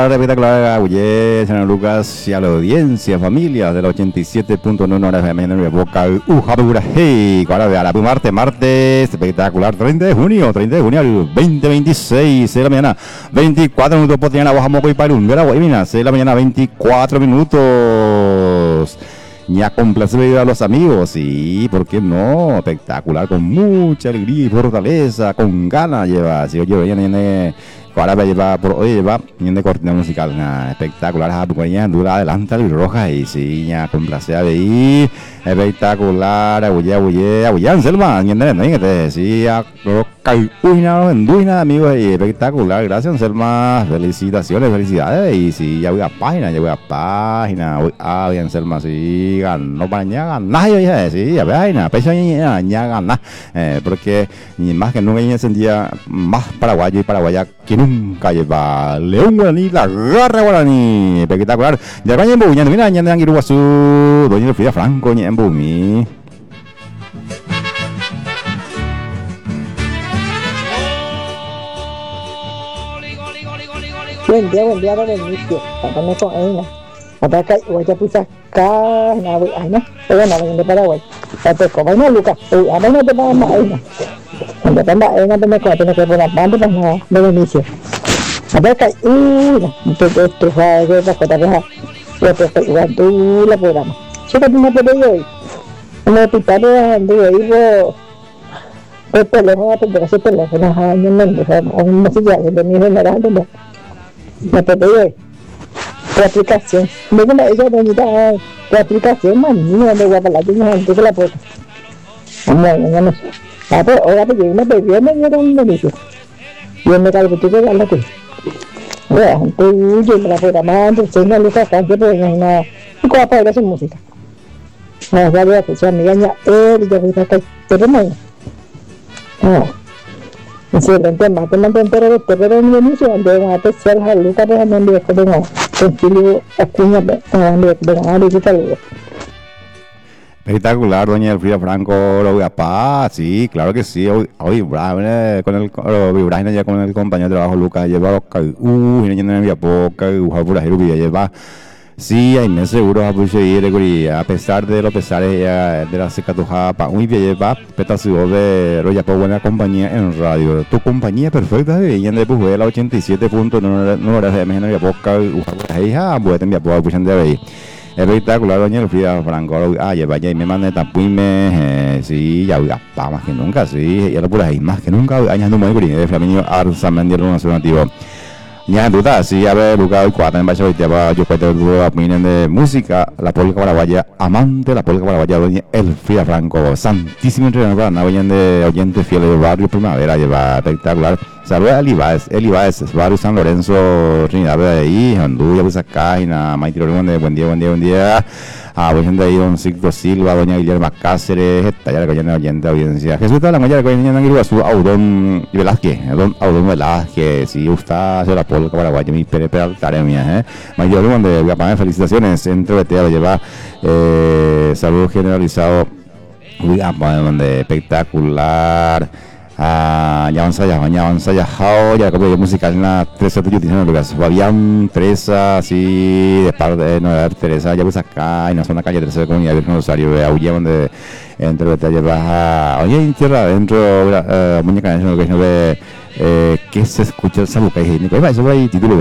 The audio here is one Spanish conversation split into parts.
Espectacular, oye, señor Lucas y a la audiencia, familia de la 87.9 horas de mañana en Boca, hey, ahora de la martes, espectacular, 30 de junio del 2026, 6 de la mañana, 24 minutos, por tener la baja moco y parungera, guaymina, 6 de la mañana, 24 minutos. Ya complace a los amigos, sí, ¿por qué no? Espectacular, con mucha alegría y fortaleza, con ganas lleva, si oye, viene. Ahora va a llevar por hoy lleva de cortina musical espectacular a pequeña dura adelante y roja y sí ya con placer de ahí espectacular aguya Selma sí duina amigos y espectacular gracias Selma felicidades y sí ya voy a página bien Selma sí ganó mañana sí ya vaina pecho ya gana porque ni más que nunca ya sentía más paraguayo y paraguaya que nunca lleva León Guaraní, la garra Guaraní, espectacular. Ya va en Bumi, mira, ya andan Iruguazú, doña Frida Franco, ya en Bumi. Buen día, don Inicio. También con Aina. Acá, ya puse acá, Aina. Pero no, de Paraguay. Pero como no, Lucas, a mí no te va a más Aina. Cuando te va a Aina, te me cuento que por la banda, pues no, don Inicio. Acá, entonces, tú sabes que las cosas deja. Yo te estoy jugando la programa. Chica, tú no puedes ir hoy. En el hospital de ahí, el teléfono, ese teléfono, no sé ya, de mi general, no puedes ir hoy. La aplicación. Luego me dice, doñita, la aplicación, manía, de Guadalajara, no gente que la puerta. No sé. Pero ahora que yo me bebí, me dieron un beneficio. Yo me calvo, tú que la tuya. Bueno, tú, yo me la programando, soy una luz acá, yo pues no puedo apagar su música. No, ya voy a escuchar a mi gaña, él, yo voy a estar, pero no. No. Si el tema, te mando entero de este, pero en el inicio, donde van a tercer, a Lucas, de la envío, que tengo, concilio, acuña, de la y saludos. Espectacular, doña Frida Franco, lo voy a paz, sí, claro que sí, hoy con el ya con el compañero de trabajo Lucas, lleva y no me poca, por lleva, sí, hay meses seguro a pesar de los pesares de la secatuja, muy bien lleva, petacio de Roya por buena compañía en radio, tu compañía perfecta de ella de Pujuela 87.9 horas de mañana poca, hija, voy a tener poca opción de ahí. Espectacular, doña Frida Franco, lleva ya y me manda tapuime, sí, ya voy a más que nunca, sí, ya lo por ahí, más que nunca, años no muy de Flaminio Arzamendi, el nativo. Ya en duda, sí, a ver, Lucas y Cuatro en Baixo y yo puedo opinión de música, la política paraguaya, amante de la política paraguaya, doña Elfrida Franco, santísimo entrenador, una de oyente fiel del barrio Primavera, lleva espectacular. Saludos a Elibáez, barrio San Lorenzo, Trinidad de ahí, Honduras, pues acá, y nada, Maite Lorón, buen día. Voy de ahí, don Ciclo Silva, doña Guillermo Cáceres, esta ya la coña de oyente audiencia. Jesús de la Moya, la coña de Iruguazú, Audón Velázquez, si gusta hacer la polca paraguaya, mi Pere Peraltaremia, Maite Lorón, de Viapané, felicitaciones, entre BT lo lleva, saludo generalizado, donde espectacular. Ya avanza ya como de musical en la Teresa Tuyutina, Lucas Fabián, Teresa, así de parte de Nueva Teresa, ya pues acá en la zona calle 13 de Comunidad Virgen Rosario de Aulla, donde entre detalles baja, oye, en tierra adentro, muñeca en que no ve que se escucha el sabuca y eso va ahí título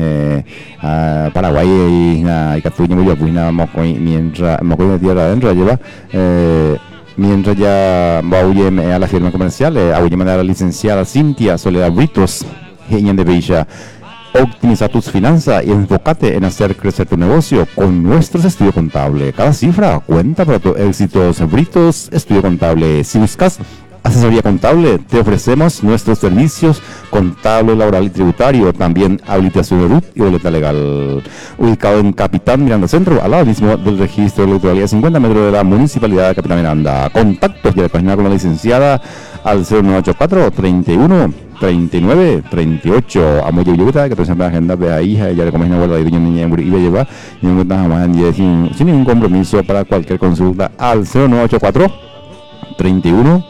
Paraguay y Catuña muy bien, mientras Mocoy de tierra adentro lleva mientras ya va a la firma comercial, a la licenciada Cintia Soledad Britos, genia de Bella. Optimiza tus finanzas y enfócate en hacer crecer tu negocio con nuestros estudios contables. Cada cifra cuenta para tu éxito. Britos Estudio Contable. Si buscas asesoría contable, te ofrecemos nuestros servicios contable, laboral y tributario, también habilitación de RUT y boleta legal. Ubicado en Capitán Miranda Centro, al lado mismo del registro de la autoridad, 50 metros de la Municipalidad de Capitán Miranda. Contactos y la página con la licenciada al 0984 31 39 38. Amo Yuyuta, que presenta la agenda de ahí, ella le comienza a guardar y niña y lleva sin ningún compromiso para cualquier consulta al 0984 31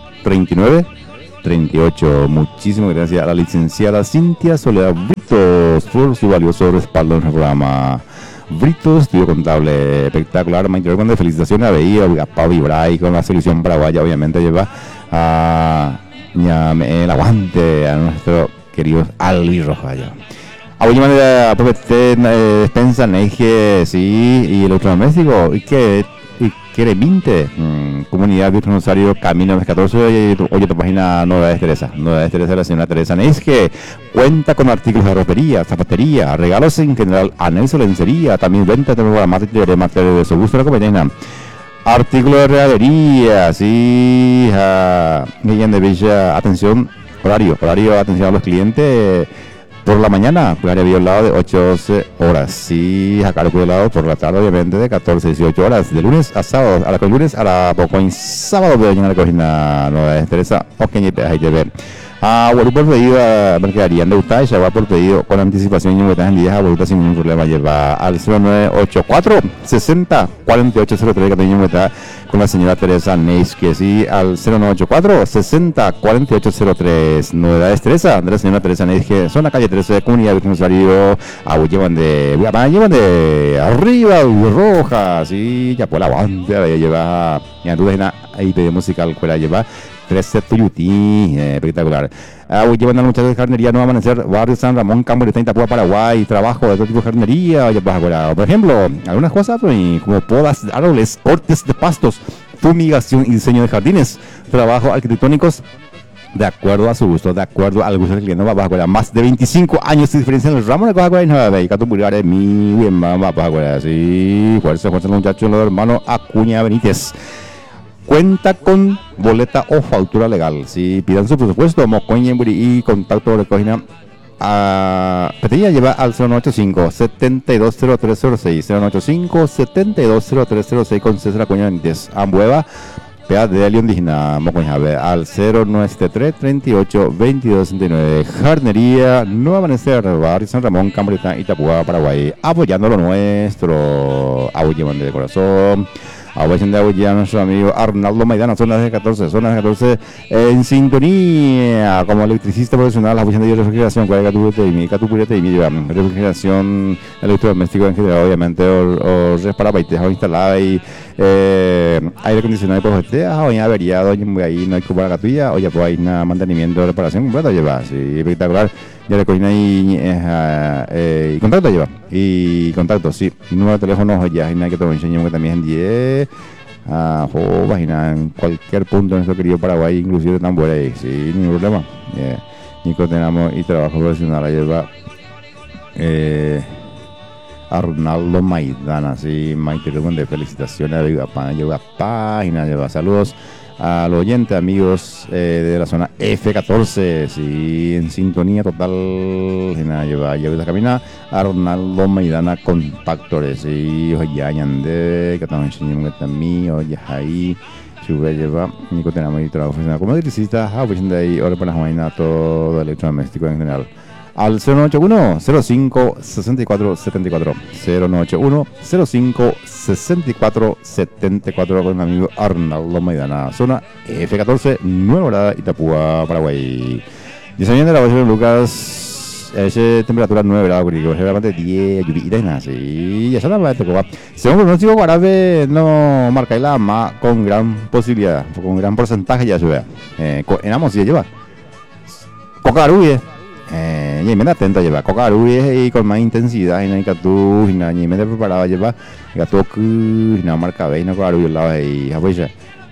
39 38. Muchísimas gracias a la licenciada Cintia Soledad Brito. todos por su valioso respaldo en el programa. Brito, estudio contable espectacular, mayor felicitaciones a Bahía, a Pau Vibray con la selección paraguaya, obviamente lleva a el aguante a nuestro querido Albi Rojallo. A última manera, despensa, Neige, sí, y el electrodoméstico, y que quiere 20, comunidad Virgen Rosario, Camino 14, oye, tu página Novedades Teresa, la señora Teresa Neige, cuenta con artículos de ropería, zapatería, regalos en general, anexo, lencería, también venta de materiales de su gusto, la compañía. Artículos de regadería, sí, de Villa, atención, horario, atención a los clientes. Por la mañana, horario violado de 8 a 12 horas. Sí, acá lo violado por la tarde, obviamente, de 14 a 18 horas. De lunes a sábado, a la lunes a la poco en sábado de la cocina no interesa. Ok, ahí te ven. Bueno, por pedido, me quedarían de usted, ya va por pedido con anticipación y me están en días a vuelta sin ningún problema. Lleva al 0984 60 4803 que tenemos está con la señora Teresa Neis, que sí, al 0984 60 4803. Novedades Teresa, de la señora Teresa Neis, que son la calle 13 de Comunidad Virgen Rosario. Llevan de arriba, roja, sí, ya por la banda, lleva, ya tú ves ahí pide musical, cuela lleva. 13 Tuyutí, espectacular. Hoy llevan a muchas de jardinería, no va a amanecer, barrio San Ramón, Campo de Itapúa, Paraguay, trabajo de todo tipo de jardinería. Por ejemplo, algunas cosas como podas de árboles, cortes de pastos, fumigación y diseño de jardines, trabajo arquitectónicos. De acuerdo a su gusto, de acuerdo al gusto del cliente, más de 25 años de diferencia en el ramo de cosas, mi bien, sí, fuerza, los muchachos, los hermanos Acuña Benítez. Cuenta con boleta o factura legal. Si pidan su presupuesto, y contacto de cocina a Petilla lleva al 0985 720306 0985 720306 con César Acuña Benítez. Ambueva, PA de León Indígena, Mocoñave, al 0973 38 22 69. Jardinería Nueva Amanecer, barrio San Ramón, Cambrita, Itapúa, Paraguay, apoyando lo nuestro. Apoyando de corazón. A nuestro amigo Arnaldo Maidana, zonas de 14, en sintonía como electricista profesional, la función de refrigeración, refrigeración electrodoméstico en general, obviamente, o para baites instalada y aire acondicionado por o ya averiado, ahí no hay que para la tuya, o ya pues hay mantenimiento, reparación completa, lleva, sí, espectacular. Ya le cogí y contacto lleva. Y contacto, sí. Y número de teléfono ya hay que te lo enseñamos que también en 10. Página en cualquier punto de nuestro querido Paraguay, inclusive tan buena ahí. Sí, ningún problema. Nico tenemos y trabajo profesional a lleva. Arnaldo Maidana, sí, Maite, de felicitaciones lleva página, lleva saludos al oyente, amigos de la zona F14, sí, en sintonía total, lleva la camina, Arnaldo Maidana Contactores, sí, ya yande, que estamos enseñando que también, oye, ahí, chuve lleva, Nico tenemos y trabajo como electricista, pues de ahí, ahora para la mañana todo electrodoméstico en general. Al 0981 05 64 74 0981 05 64 74 con el amigo Arnaldo Maidana, zona F14, Nueva Morada, Itapúa, Paraguay. Diseñando la base de Lucas, temperatura 9 grados, generalmente 10, lluvia y nada, sí, ya se la va a tocar. Según pronóstico Guarabe, no marca el ama con gran posibilidad, con gran porcentaje ya se vea. En Amos ya lleva. Cocaruye. Y me da atenta lleva cocaruye y con más intensidad y no hay que tú y me da preparado lleva gato que no marca veis no cocaruye la ahí apoya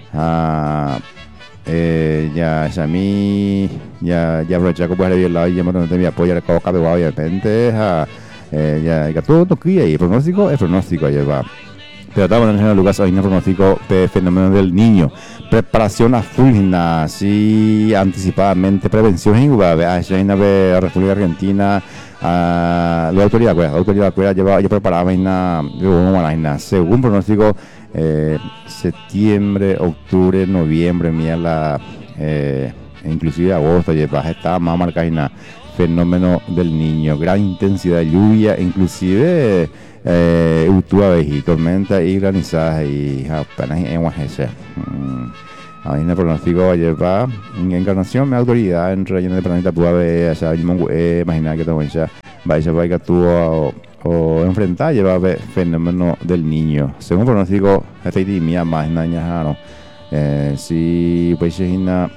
ya a mí ya aprovecha que puede ir la y me no te me apoya el coca de guay de repente ya gato toquilla y pronóstico es pronóstico lleva. Pero estamos en el lugar, hay un pronóstico de fenómeno del niño. Preparación a full, así anticipadamente, prevención en la República Argentina, la autoridad lleva ya preparada según pronóstico, septiembre, octubre, noviembre, inclusive agosto, lleva está más marcada fenómeno del niño, gran intensidad de lluvia, inclusive y tormenta y granizadas y apenas en Guajese. Ahí en el pronóstico ayer va en encarnación, mi autoridad en relleno de planeta pudo haber, imagina que tengo ya vaya que tuvo o enfrentar lleva fenómeno del niño. Según pronóstico, esta idea más naña si pues hina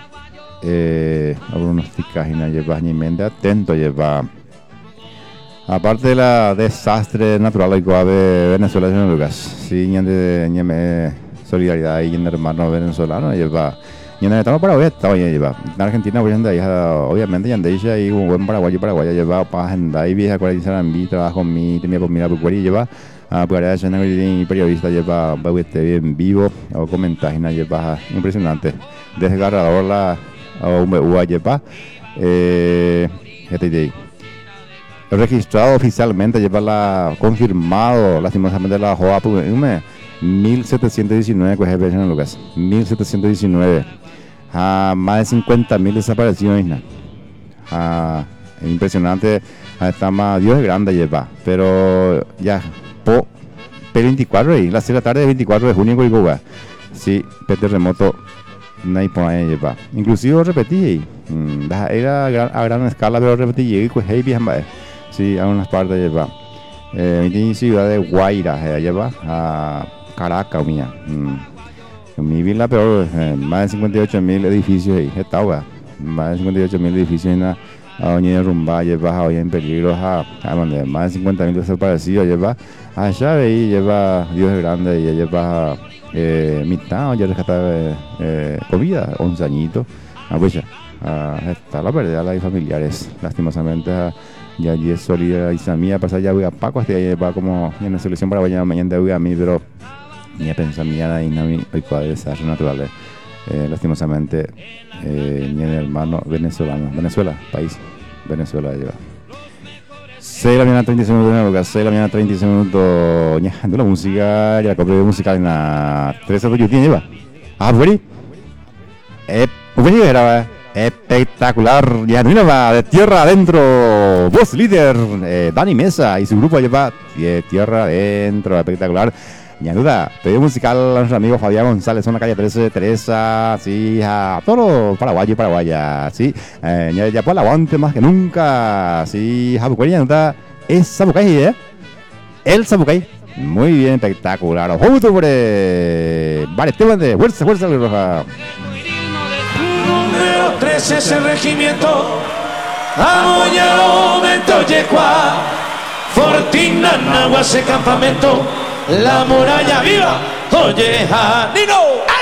pronostica hina lleva ni mente atento lleva. Aparte de la desastre natural que de Venezuela, señor Lucas, sí, ñame solidaridad y en hermano venezolano lleva. Y en el estado Paraguay está lleva. En Argentina, obviamente, ya anda ahí un buen paraguayo lleva para agenda y vieja cuál dice mi trabajo mi tenía por mirar por lleva a para esa periodista lleva bien vivo o comentar lleva impresionante, desgarrador la UA lleva registrado oficialmente, lleva la confirmado lastimosamente la JOA 1719 que es en Lucas 1719 más de 50.000 desaparecidos impresionante está más Dios es grande lleva pero ya po 24 y las 6 de la tarde de 24 de junio Coicoba sí terremoto no por ahí lleva inclusive repetí era a gran escala pero repetí y pues hey bien sí a unas partes lleva mi ciudad de Guaira lleva a Caracas mía mi villa peor más de 58.000 edificios ahí estaba más de 58.000 edificios en la avenida Rumba lleva hoy en peligro a donde más de 50.000 desaparecidos lleva allá ahí lleva Dios es grande y lleva mitad ya rescatar comida 11 añitos pues está la pérdida de los familiares lastimosamente ya allí es solidaridad mía pasa ya voy a Paco hasta lleva como en la selección paraguaya mañana voy a mí pero ni pensamiento y hoy puede desastres naturales lastimosamente ni en el hermano Venezuela país Venezuela lleva 6 de la mañana 36 minutos 6 de la mañana 36 minutos la música ya la compré musical en la 13 de YouTube lleva bueno era espectacular ya no va de tierra adentro voz líder Dani Mesa y su grupo lleva de tierra adentro espectacular. Ya duda, pedido musical a nuestro amigo Fabián González, en la calle 13, Teresa, sí, a todos paraguayo y paraguaya, sí, ya por el aguante más que nunca, sí, Jabucay, ya es Sabucay, el Sabucay, muy bien, espectacular, ojo, vale, te de fuerza, roja. Número 13 ese regimiento, Amoña, Mento, Yecua, Fortina, Nagua, ese campamento. La muralla viva, oye, Janino.